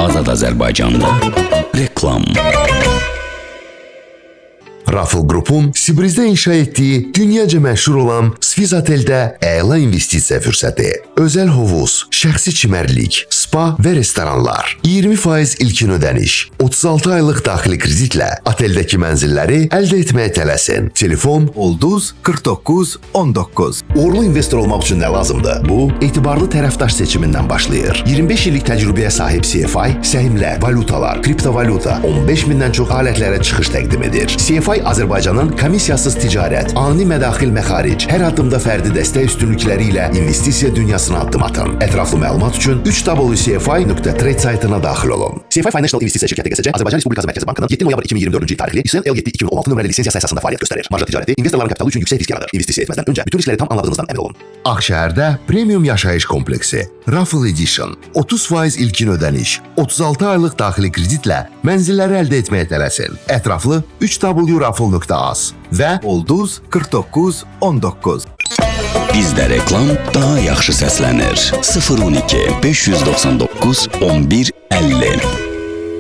Azad Azərbaycanda reklam. Raffle Group'un Sibrizdə inşa etdiyi dünyaca məşhur olan Svizotel'də əla investisiya fürsəti. Özəl hovuz, şəxsi çimərlik, spa və restoranlar, 20% ilkin ödəniş, 36 aylıq daxili kreditlə oteldəki mənzilləri əldə etməyə tələsin. Telefon Ulduz 49 19. Uğurlu investor olmaq üçün nə lazımdır? Bu, etibarlı tərəfdaş seçimindən başlayır. 25 illik təcrübəyə sahib CFI, səhmlər, valutalar, kriptovalyuta, 15 mindən çox alətlərə çıxış təqdim edir. CFI Azərbaycanın komissiyasız ticarət, ani mədaxil məxaric, hər addımda fərdi dəstək üstünlükləri ilə investisiya dünyasına addım atın. Ətraflı məlumat üçün www.cfi.trade saytına daxil olun. CFI Financial İnvestisiya şirkəti QSC Azərbaycan Respublikası Mərkəzi Bankının 7 noyabr 2024-cü il tarixli İSL L7-2016 nömrəli lisensiyası əsasında fəaliyyət göstərir. Marja ticarəti investorların kapitalı üçün yüksək risk yaradır. İnvestisiya etməzdən öncə bütün riskləri tam anladığınızdan əmin olun. Ağşəhərdə premium yaşayış kompleksi Raffle Edition 30% ilkin ödəniş, 36 aylıq daxili kreditlə mənzilləri əldə etməyə tələsin. Ətraflı www.raffle.az və Ulduz 49 19. Bizdə reklam daha yaxşı səslənir. 012 599 11 50.